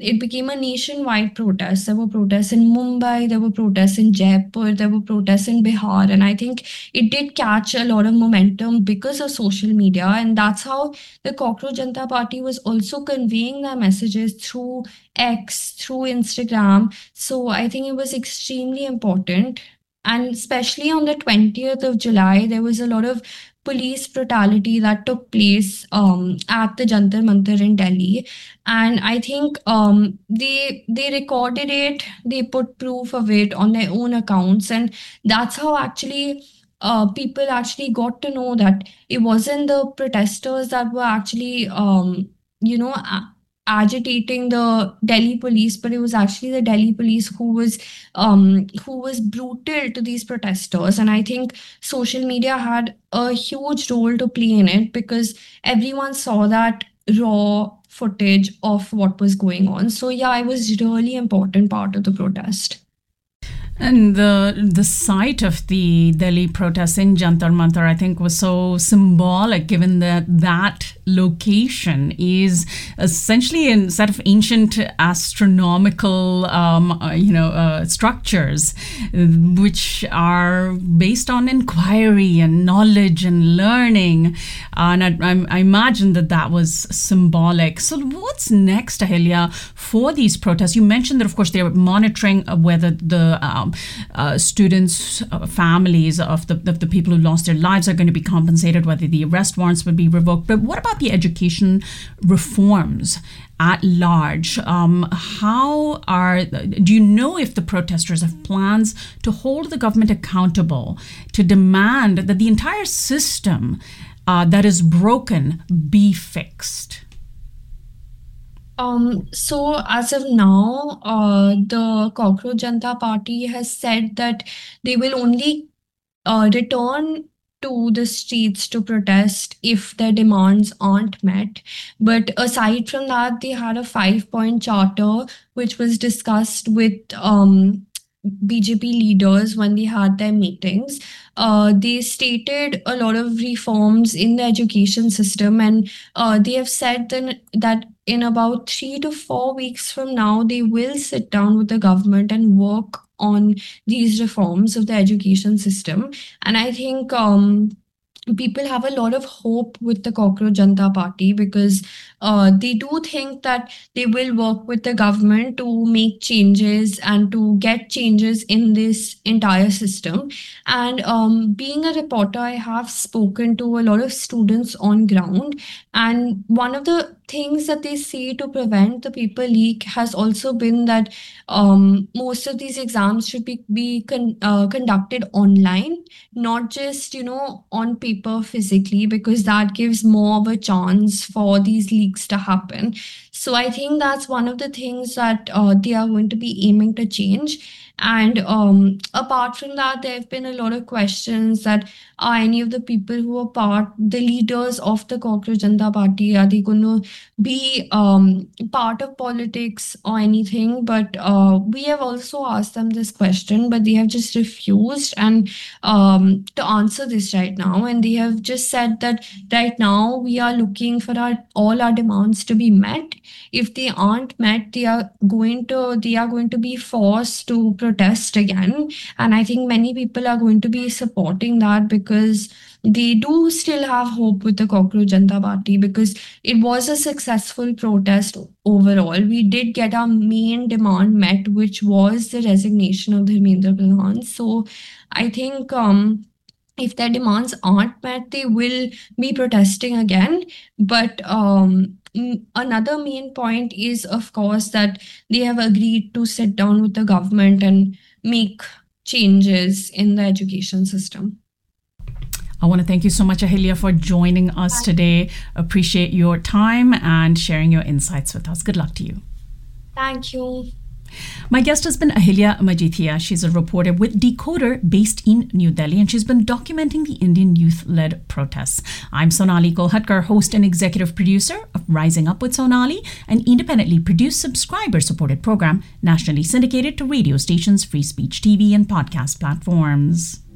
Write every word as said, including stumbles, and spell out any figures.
it became a nationwide protest. There were protests in Mumbai, there were protests in Jaipur, there were protests in Bihar. And I think it did catch a lot of momentum because of social media. And that's how the Cockroach Janata Party was also conveying their messages through X, through Instagram. So I think it was extremely important. And especially on the twentieth of July, there was a lot of police brutality that took place um, at the Jantar Mantar in Delhi. And I think um, they they recorded it, they put proof of it on their own accounts. And that's how actually uh, people actually got to know that it wasn't the protesters that were actually, um, you know, a- agitating the Delhi police, but it was actually the Delhi police who was um, who was brutal to these protesters. And I think social media had a huge role to play in it because everyone saw that raw footage of what was going on. So yeah, it was really important part of the protest. And the the site of the Delhi protests in Jantar Mantar, I think, was so symbolic, given that that location is essentially a set of ancient astronomical, um, uh, you know, uh, structures, uh, which are based on inquiry and knowledge and learning. Uh, and I, I, I imagine that that was symbolic. So what's next, Ahilya, for these protests? You mentioned that, of course, they're monitoring whether the um, uh, students, uh, families of the, of the people who lost their lives are going to be compensated, whether the arrest warrants would be revoked. But what about the education reforms at large? Um, how are, do you know if the protesters have plans to hold the government accountable, to demand that the entire system uh, that is broken be fixed? Um, so as of now, uh, the Cockroach Janata Party has said that they will only uh, return to the streets to protest if their demands aren't met. But aside from that, they had a five-point charter which was discussed with um, B J P leaders when they had their meetings. Uh, they stated a lot of reforms in the education system, and uh, they have said that, that in about three to four weeks from now, they will sit down with the government and work on these reforms of the education system. And I think um, people have a lot of hope with the Cockroach Janata Party because uh, they do think that they will work with the government to make changes and to get changes in this entire system. And um, being a reporter, I have spoken to a lot of students on ground. And one of the things that they say to prevent the paper leak has also been that um, most of these exams should be, be con- uh, conducted online, not just, you know, on paper physically, because that gives more of a chance for these leaks to happen. So I think that's one of the things that uh, they are going to be aiming to change. And um, apart from that, there have been a lot of questions that are any of the people who are part, the leaders of the Cockroach Janata Party, are they going to be um, part of politics or anything? But uh, we have also asked them this question, but they have just refused and um, to answer this right now. And they have just said that right now we are looking for our all our demands to be met. If they aren't met, they are going to they are going to be forced to protest again. And I think many people are going to be supporting that because they do still have hope with the Cockroach Janata Party because it was a successful protest overall. We did get our main demand met, which was the resignation of Dharmendra Pradhan. So I think um, if their demands aren't met, they will be protesting again. But um, another main point is, of course, that they have agreed to sit down with the government and make changes in the education system. I want to thank you so much, Ahilya, for joining us today. Appreciate your time and sharing your insights with us. Good luck to you. Thank you. My guest has been Ahilya Majithia. She's a reporter with Decoder based in New Delhi, and she's been documenting the Indian youth-led protests. I'm Sonali Kolhatkar, host and executive producer of Rising Up with Sonali, an independently produced, subscriber-supported program nationally syndicated to radio stations, free speech T V, and podcast platforms.